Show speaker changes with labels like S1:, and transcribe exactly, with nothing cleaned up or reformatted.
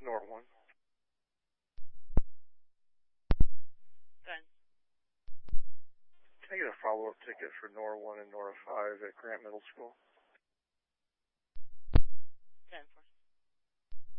S1: Nora one.
S2: Go ahead.
S1: Can I get a follow-up ticket for Nora one and Nora five at Grant Middle School?
S2: Go ahead, four.